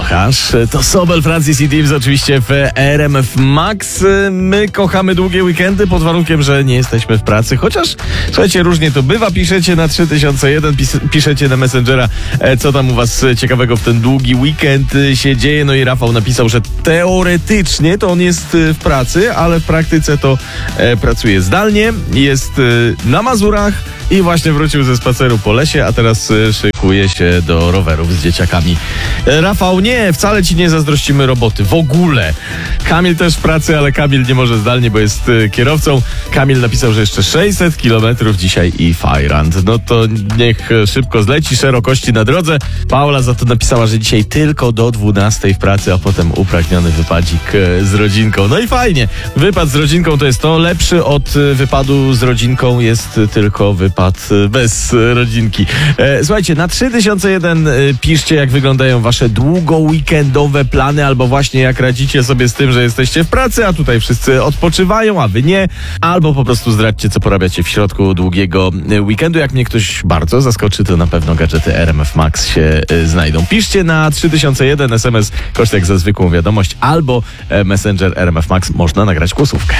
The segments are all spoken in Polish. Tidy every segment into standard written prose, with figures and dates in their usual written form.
kochasz? To Sobel, Francis i Dives oczywiście w RMF Max. My kochamy długie weekendy pod warunkiem, że nie jesteśmy w pracy. Chociaż, słuchajcie, różnie to bywa. Piszecie na 3001, piszecie na Messengera, co tam u was ciekawego w ten długi weekend się dzieje. No i Rafał napisał, że teoretycznie to on jest w pracy, ale w praktyce to pracuje zdalnie. Jest na Mazurach i właśnie wrócił ze spaceru po lesie, a teraz szykuje się do rowerów z dzieciakami. Rafał, nie, wcale ci nie zazdrościmy roboty. W ogóle. Kamil też w pracy, ale Kamil nie może zdalnie, bo jest kierowcą. Kamil napisał, że jeszcze 600 kilometrów dzisiaj i fajrant. No to niech szybko zleci, szerokości na drodze. Paula za to napisała, że dzisiaj tylko do 12 w pracy, a potem upragniony wypadzik z rodzinką. No i fajnie. Wypad z rodzinką to jest to. Lepszy od wypadu z rodzinką jest tylko wypad bez rodzinki. Słuchajcie, na 3001 piszcie, jak wyglądają wasze długo-weekendowe plany, albo właśnie jak radzicie sobie z tym, że jesteście w pracy, a tutaj wszyscy odpoczywają, a wy nie. Albo po prostu zdradźcie, co porabiacie w środku długiego weekendu. Jak mnie ktoś bardzo zaskoczy, to na pewno gadżety RMF Max się znajdą. Piszcie na 3001 SMS, koszt jak za zwykłą wiadomość, albo Messenger RMF Max, można nagrać głosówkę.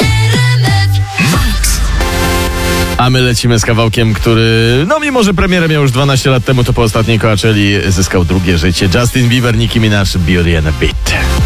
A my lecimy z kawałkiem, który, no mimo że premierę miał już 12 lat temu, to po ostatniej Coachelli zyskał drugie życie. Justin Bieber, Nicki Minaj, Beauty and a Beat.